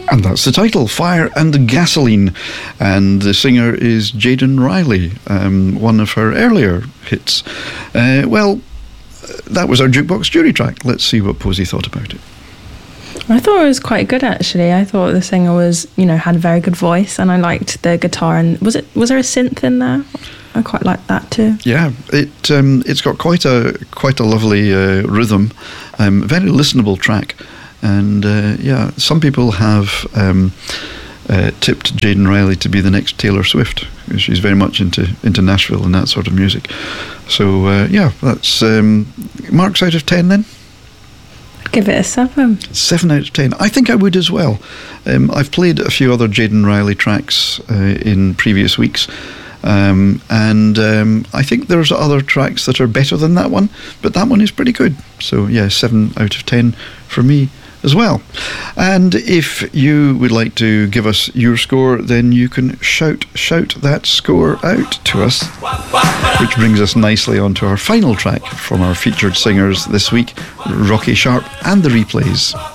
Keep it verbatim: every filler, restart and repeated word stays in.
And that's the title, Fire and Gasoline. And the singer is Jayden Riley, um, one of her earlier hits. Uh, well, that was our Jukebox Jury track. Let's see what Posey thought about it. I thought it was quite good, actually. I thought the singer was, you know, had a very good voice, and I liked the guitar. And was it was there a synth in there? I quite liked that too. Yeah, it um, it's got quite a quite a lovely uh, rhythm, um, very listenable track. And uh, yeah, some people have um, uh, tipped Jayden Riley to be the next Taylor Swift. She's very much into into Nashville and that sort of music. So uh, yeah, that's um, marks out of ten then. I'd give it a seven. Seven out of ten. I think I would as well. Um, I've played a few other Jayden Riley tracks uh, in previous weeks. Um, and um, I think there's other tracks that are better than that one, but that one is pretty good. So yeah, seven out of ten for me as well. And if you would like to give us your score, then you can shout shout that score out to us, which brings us nicely onto our final track from our featured singers this week, Rocky Sharp and the Replays.